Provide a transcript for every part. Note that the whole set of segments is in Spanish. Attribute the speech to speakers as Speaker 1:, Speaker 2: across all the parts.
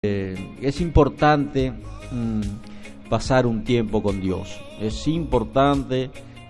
Speaker 1: Es importante pasar un tiempo con Dios. Es importante.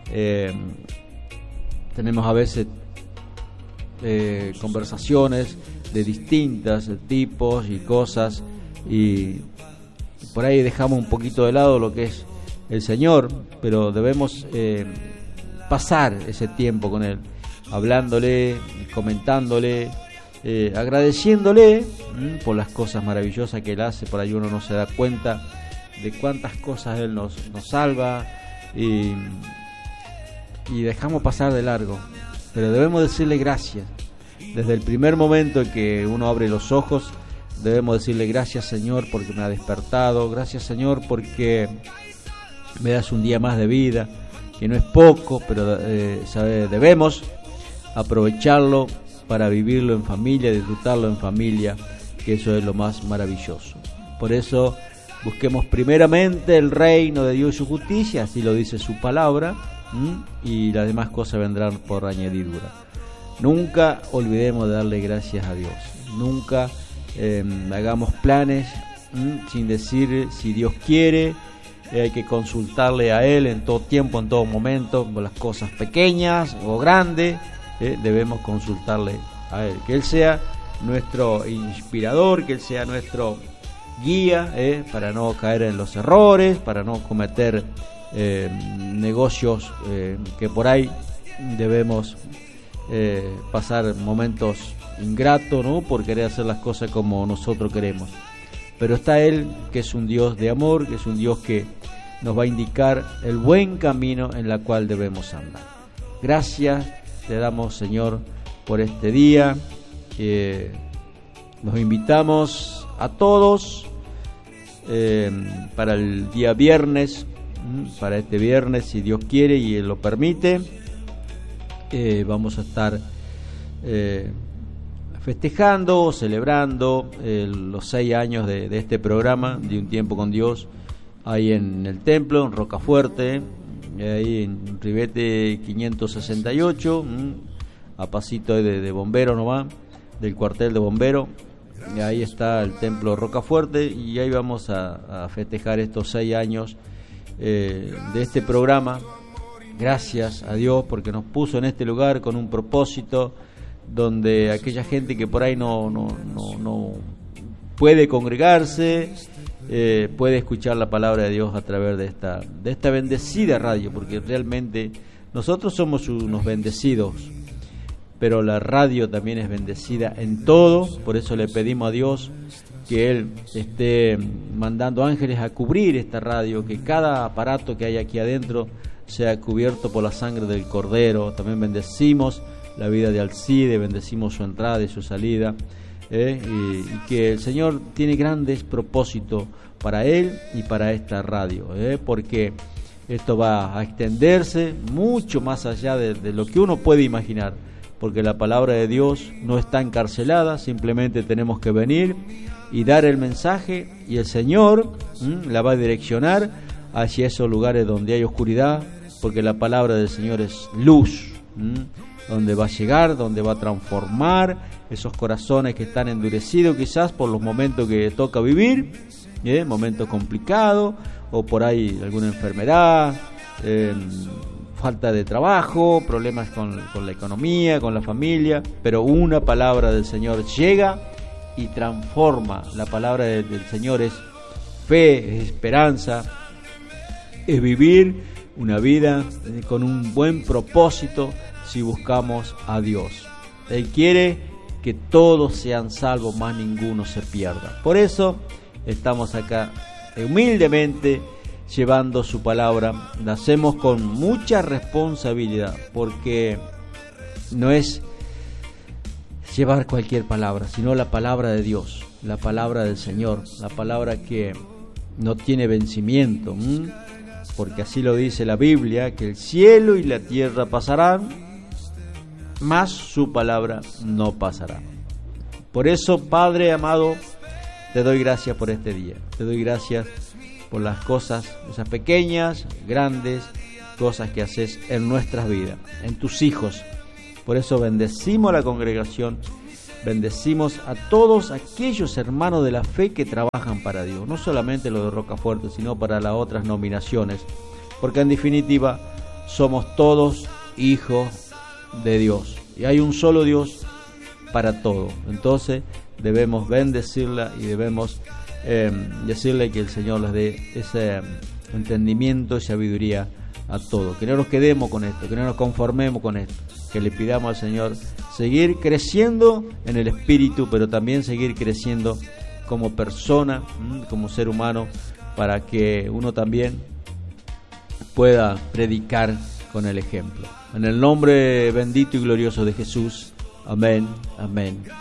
Speaker 1: Tenemos a veces conversaciones de distintos tipos y cosas, y por ahí dejamos un poquito de lado lo que es el Señor, pero debemos pasar ese tiempo con Él, hablándole, comentándole, agradeciéndole por las cosas maravillosas que Él hace. Por ahí uno no se da cuenta de cuántas cosas Él nos salva, y dejamos pasar de largo, pero debemos decirle gracias. Desde el primer momento en que uno abre los ojos, debemos decirle gracias, Señor, porque me ha despertado, gracias, Señor, porque me das un día más de vida, que no es poco, pero debemos aprovecharlo para vivirlo en familia, disfrutarlo en familia, que eso es lo más maravilloso. Por eso busquemos primeramente el reino de Dios y su justicia, así lo dice su palabra, y las demás cosas vendrán por añadidura. Nunca olvidemos de darle gracias a Dios. Nunca hagamos planes sin decir si Dios quiere. Hay que consultarle a Él en todo tiempo, en todo momento, por las cosas pequeñas o grandes. Debemos consultarle a Él. Que Él sea nuestro inspirador, que Él sea nuestro guía, para no caer en los errores, para no cometer negocios que por ahí debemos pasar momentos ingratos, ¿no?, por querer hacer las cosas como nosotros queremos. Pero está Él, que es un Dios de amor, que es un Dios que nos va a indicar el buen camino en la cual debemos andar. Gracias te damos, Señor, por este día. Nos invitamos a todos para el día viernes, para este viernes, si Dios quiere y Él lo permite. Vamos a estar festejando, celebrando los 6 años de este programa, de Un Tiempo con Dios, ahí en el templo, en Rocafuerte, ahí en Rivete 568, a pasito de Bombero nomás, del cuartel de Bombero. Y ahí está el templo Rocafuerte, y ahí vamos a festejar estos 6 años de este programa. Gracias a Dios porque nos puso en este lugar con un propósito, donde aquella gente que por ahí no puede congregarse, puede escuchar la palabra de Dios a través de esta bendecida radio, porque realmente nosotros somos unos bendecidos, pero la radio también es bendecida en todo. Por eso le pedimos a Dios que Él esté mandando ángeles a cubrir esta radio, que cada aparato que hay aquí adentro sea cubierto por la sangre del Cordero. También bendecimos la vida de Alcide, bendecimos su entrada y su salida, y que el Señor tiene grandes propósitos para Él y para esta radio, porque esto va a extenderse mucho más allá de lo que uno puede imaginar, porque la palabra de Dios no está encarcelada, simplemente tenemos que venir y dar el mensaje, y el Señor la va a direccionar hacia esos lugares donde hay oscuridad, porque la palabra del Señor es luz, donde va a llegar, donde va a transformar esos corazones que están endurecidos quizás por los momentos que toca vivir, momentos complicados, o por ahí alguna enfermedad, falta de trabajo, problemas con la economía, con la familia, pero una palabra del Señor llega y transforma. La palabra del Señor es fe, es esperanza, es vivir una vida con un buen propósito si buscamos a Dios. Él quiere que todos sean salvos, más ninguno se pierda. Por eso estamos acá humildemente llevando su palabra. La hacemos con mucha responsabilidad, porque no es llevar cualquier palabra, sino la palabra de Dios, la palabra del Señor, la palabra que no tiene vencimiento, porque así lo dice la Biblia, que el cielo y la tierra pasarán, mas su palabra no pasará. Por eso, Padre amado, te doy gracias por este día. Te doy gracias por las cosas, esas pequeñas, grandes cosas que haces en nuestras vidas, en tus hijos. Por eso bendecimos a la congregación bendecimos a todos aquellos hermanos de la fe que trabajan para Dios, no solamente los de Rocafuerte, sino para las otras nominaciones, porque en definitiva somos todos hijos de Dios y hay un solo Dios para todo. Entonces debemos bendecirla y debemos decirle que el Señor les dé ese entendimiento y sabiduría a todo, que no nos quedemos con esto, que no nos conformemos con esto, que le pidamos al Señor seguir creciendo en el espíritu, pero también seguir creciendo como persona, como ser humano, para que uno también pueda predicar con el ejemplo. En el nombre bendito y glorioso de Jesús, amén, amén.